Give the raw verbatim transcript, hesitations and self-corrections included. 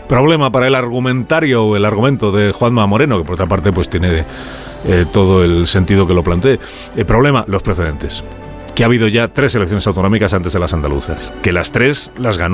Problema para el argumentario o el argumento de Juanma Moreno, que por otra parte pues tiene eh, todo el sentido que lo plantee. El problema, los precedentes. Que ha habido ya tres elecciones autonómicas antes de las andaluzas. Que las tres las ganó